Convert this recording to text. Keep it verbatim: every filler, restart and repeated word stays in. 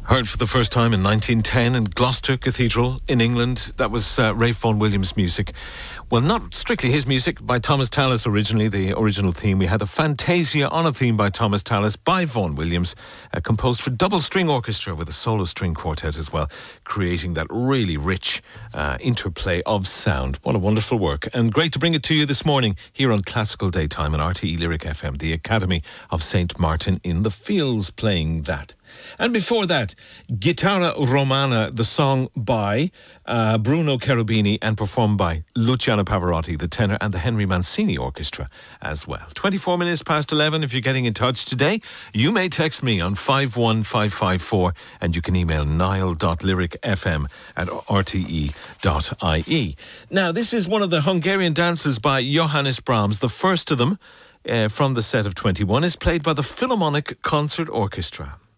Heard for the first time in nineteen ten in Gloucester Cathedral in England. That was uh, Ralph Vaughan Williams' music. Well, not strictly his music, by Thomas Tallis originally, the original theme. We had the Fantasia on a theme by Thomas Tallis by Vaughan Williams, uh, composed for double string orchestra with a solo string quartet as well, creating that really rich uh, interplay of sound. What a wonderful work. And great to bring it to you this morning here on Classical Daytime on R T E Lyric F M, the Academy of Saint Martin in the Fields playing that. And before that, Chitarra Romana, the song by uh, Bruno Cherubini and performed by Luciano Pavarotti, the tenor, and the Henry Mancini Orchestra as well. twenty-four minutes past eleven. If you're getting in touch today, you may text me on five one five five four and you can email niall dot lyric f m at r t e dot i e. Now, this is one of the Hungarian dances by Johannes Brahms. The first of them uh, from the set of twenty-one is played by the Philharmonic Concert Orchestra.